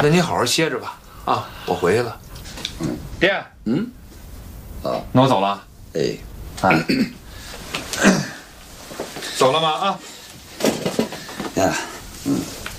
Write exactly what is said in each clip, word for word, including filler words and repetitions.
那你好好歇着吧。啊，我回去了。爹， 嗯，啊， 那我走了。 哎， 啊，走了吗？啊。 呀，嗯，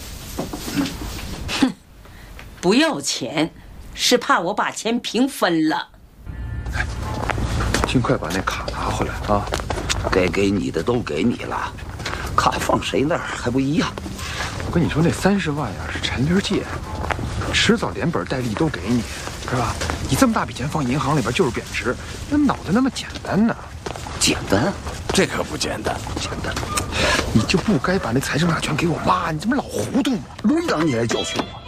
哼，不要钱，是怕我把钱平分了。 哎，尽快把那卡拿回来啊！ 该给你的都给你了，卡放谁那儿还不一样？ 我跟你说，那三十万呀是陈林借，迟早连本带利都给你，是吧？你这么大笔钱放银行里边就是贬值，那脑子那么简单呢？ 简单？这可不简单，简单。 你就不该把那财政大权给我妈，你这不老糊涂吗？ 轮到你来教训我。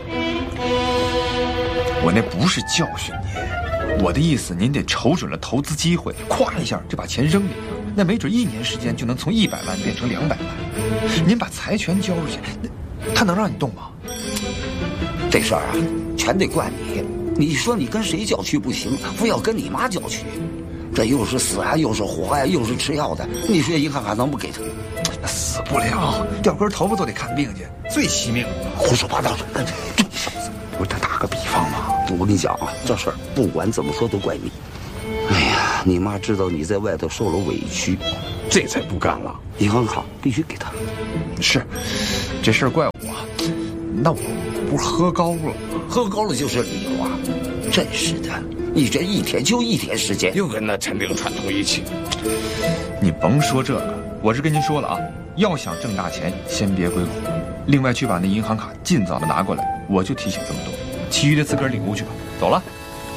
我那不是教训你，我的意思，您得瞅准了投资机会，咵一下就把钱扔里边，那没准一年时间就能从一百万变成两百万。您把财权交出去，那他能让你动吗？ 这事儿啊，全得怪你。你说你跟谁叫去不行，非要跟你妈叫去，这又是死呀，又是活呀，又是吃药的，你说银行还能不给他？ 那死不了，掉根头发都得看病去，最惜命。 胡说八道！ 这小子，我再打个比方嘛， 我跟你讲啊，这事儿不管怎么说都怪你。哎呀，你妈知道你在外头受了委屈，这才不干了。银行卡必须给他。 是，这事儿怪我，那我不是喝高了？ 喝高了就是理由啊！真是的，你这一天就一天时间，又跟那陈炳串通一气。 你甭说这个，我是跟您说了啊，要想挣大钱，先别归我。另外去把那银行卡尽早的拿过来，我就提醒这么多，其余的自个儿领悟去吧。走了。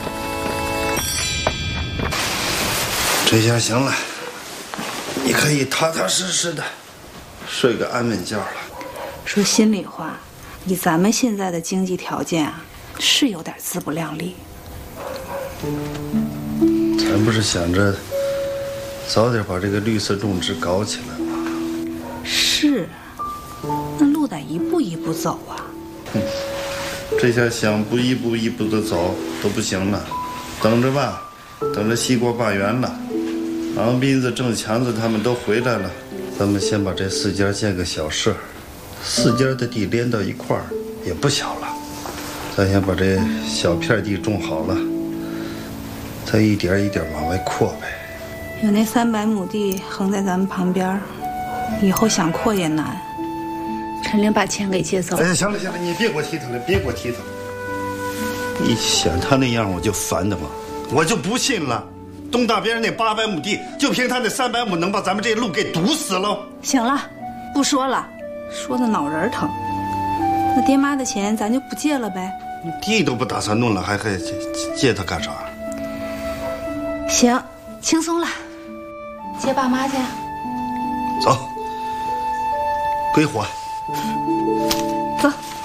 这下行了，你可以踏踏实实的睡个安稳觉了。 说心里话，以咱们现在的经济条件啊，是有点自不量力。 咱不是想着早点把这个绿色种植搞起来吗？ 是，那路得一步一步走啊。 哼，这下想不一步一步的走都不行了，等着吧，等着西瓜罢园了，王斌子、郑强子他们都回来了，咱们先把这四家建个小社，四家的地连到一块儿也不小了，咱先把这小片地种好了，再一点一点往外扩呗。 有那三百亩地横在咱们旁边，以后想扩也难。陈玲把钱给借走。 哎呀，行了行了，你别给我提他了，别给我提他了。你想他那样我就烦的慌，我就不信了，东大边那八百亩地，就凭他那三百亩能把咱们这路给堵死了。 行了，不说了，说的脑仁疼。那爹妈的钱咱就不借了呗。 地都不打算弄了，还还借借他干啥？ 行，轻松了，接爸妈去。 走，归伙。 走。